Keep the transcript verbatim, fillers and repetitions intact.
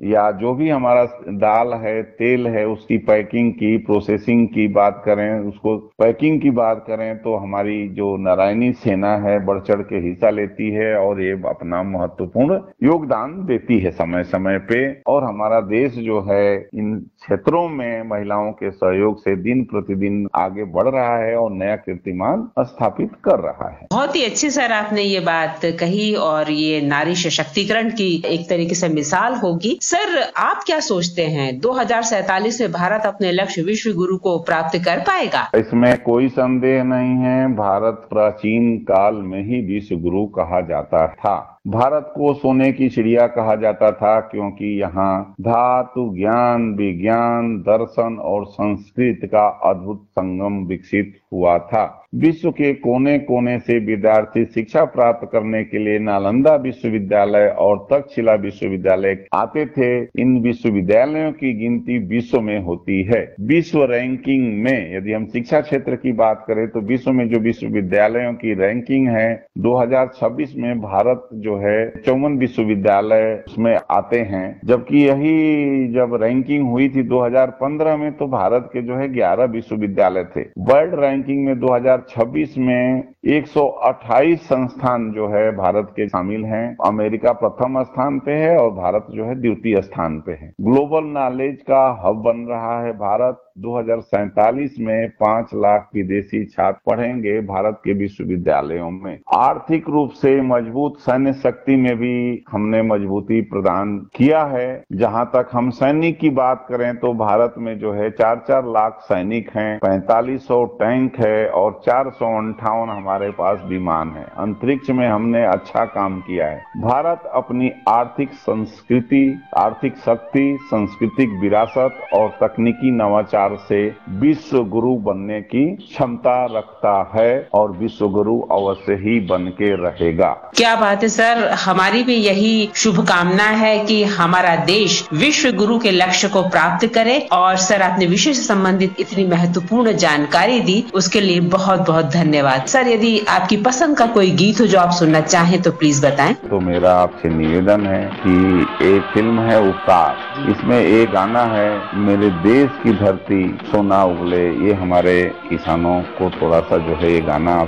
या जो भी हमारा दाल है, तेल है, उसकी पैकिंग की, प्रोसेसिंग की बात करें, उसको पैकिंग की बात करें तो हमारी जो नारायणी सेना है बढ़ चढ़ के हिस्सा लेती है और ये अपना महत्वपूर्ण योगदान देती है समय समय पे। और हमारा देश जो है इन क्षेत्रों में महिलाओं के सहयोग से दिन प्रतिदिन आगे बढ़ रहा है और नया कीर्तिमान स्थापित कर रहा है। बहुत ही अच्छी सर आपने ये बात कही और ये नारी सशक्तिकरण की एक तरीके से मिसाल होगी। सर आप क्या सोचते हैं दो हजार सैतालीस में भारत अपने लक्ष्य विश्व गुरु को प्राप्त कर पाएगा? इसमें कोई संदेह नहीं है। भारत प्राचीन काल में ही विश्व गुरु कहा जाता था। भारत को सोने की चिड़िया कहा जाता था क्योंकि यहाँ धातु, ज्ञान, विज्ञान, दर्शन और संस्कृत का अद्भुत संगम विकसित हुआ था। विश्व के कोने कोने से विद्यार्थी शिक्षा प्राप्त करने के लिए नालंदा विश्वविद्यालय और तक्षशिला विश्वविद्यालय आते थे। इन विश्वविद्यालयों की गिनती विश्व में होती है। विश्व रैंकिंग में यदि हम शिक्षा क्षेत्र की बात करें तो विश्व में जो विश्वविद्यालयों की रैंकिंग है दो हजार छब्बीस में भारत जो है चौवन विश्वविद्यालय उसमें आते हैं, जबकि यही जब रैंकिंग हुई थी दो हजार पंद्रह में तो भारत के जो है ग्यारह विश्वविद्यालय थे। वर्ल्ड रैंकिंग में दो हजार छब्बीस में एक सौ अट्ठाईस संस्थान जो है भारत के शामिल हैं। अमेरिका प्रथम स्थान पे है और भारत जो है द्वितीय स्थान पे है। ग्लोबल नॉलेज का हब बन रहा है भारत। दो हजार सैतालीस में पांच लाख विदेशी छात्र पढ़ेंगे भारत के विश्वविद्यालयों में। आर्थिक रूप से मजबूत सैन्य शक्ति में भी हमने मजबूती प्रदान किया है। जहां तक हम सैनिक की बात करें तो भारत में जो है चार चार लाख सैनिक हैं, पैंतालीस सौ टैंक है और चार सौ अंठावन हमारे पास विमान है। अंतरिक्ष में हमने अच्छा काम किया है। भारत अपनी आर्थिक संस्कृति, आर्थिक शक्ति, सांस्कृतिक विरासत और तकनीकी नवाचार से विश्व गुरु बनने की क्षमता रखता है और विश्व गुरु अवश्य ही बन के रहेगा। क्या बात है सर, हमारी भी यही शुभकामना है कि हमारा देश विश्व गुरु के लक्ष्य को प्राप्त करे। और सर आपने विषय से संबंधित इतनी महत्वपूर्ण जानकारी दी उसके लिए बहुत बहुत धन्यवाद। सर यदि आपकी पसंद का कोई गीत हो जो आप सुनना चाहें तो प्लीज बताएं। तो मेरा आपसे निवेदन है कि एक फिल्म है उपकार, इसमें एक गाना है मेरे देश की धरती सोना उगले, ये हमारे किसानों को थोड़ा सा जो है ये गाना